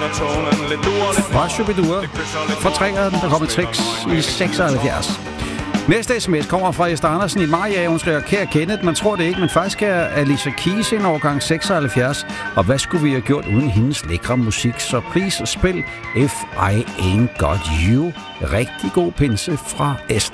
Fra Shubidua fortrænger den, der kom i Trix i 76. Næste sms kommer fra Esther Andersen i Maja. Hun skriver, kære Kenneth, man tror det ikke, men faktisk er Alicia Keys en årgang 76. Og hvad skulle vi have gjort uden hendes lækre musik? Så please spil If I Ain't Got You. Rigtig god pinse fra Esther.